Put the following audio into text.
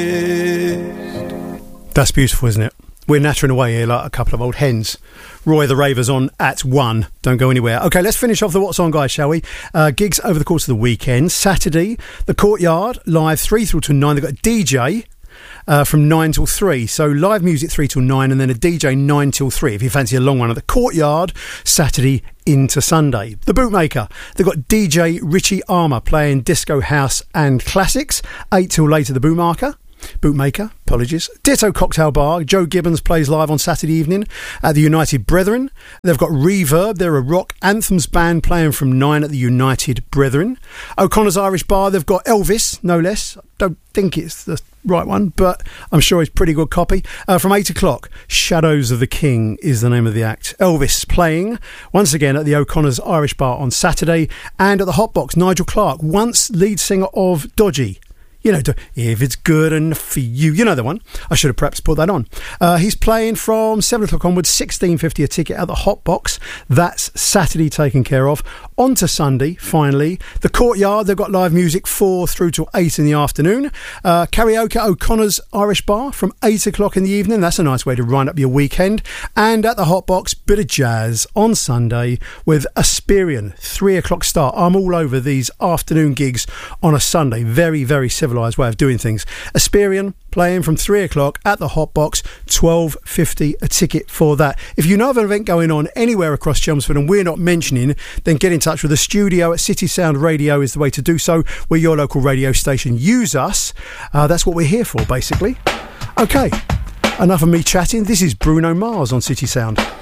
That's beautiful, isn't it? We're nattering away here like a couple of old hens. Roy the Ravers on at 1. Don't go anywhere. Okay, let's finish off the What's On, guys, shall we? Gigs over the course of the weekend. Saturday, the Courtyard, live 3 through to 9. They've got a DJ from 9 till 3. So live music 3 till 9 and then a DJ 9 till 3 if you fancy a long one at the Courtyard, Saturday into Sunday. The Bootmaker, they've got DJ Richie Armour playing disco, house and classics. 8 till later, the Bootmaker, apologies. Ditto Cocktail Bar, Joe Gibbons plays live on Saturday evening at the United Brethren. They've got Reverb, they're a rock anthems band playing from 9 at the United Brethren. O'Connor's Irish Bar, they've got Elvis, no less. Don't think it's the right one, but I'm sure it's pretty good copy. From 8 o'clock, Shadows of the King is the name of the act. Elvis playing once again at the O'Connor's Irish Bar on Saturday. And at the Hotbox, Nigel Clark, once lead singer of Dodgy. You know, if it's good enough for you. You know the one. I should have perhaps put that on. He's playing from 7 o'clock onwards, $16.50 a ticket at the Hot Box. That's Saturday taken care of. On to Sunday, finally. The Courtyard, they've got live music 4 through to 8 in the afternoon. Karaoke at O'Connor's Irish Bar from 8 o'clock in the evening. That's a nice way to wind up your weekend. And at the Hot Box, bit of jazz on Sunday with Asperian, 3 o'clock start. I'm all over these afternoon gigs on a Sunday. Very, very civilised way of doing things. Asperian playing from 3 o'clock at the Hot Box, $12.50 a ticket for that. If you know of an event going on anywhere across Chelmsford and we're not mentioning, then get in touch with the studio at City Sound Radio is the way to do so. We're your local radio station. Use us. That's what we're here for, basically. Okay, enough of me chatting. This is Bruno Mars on City Sound.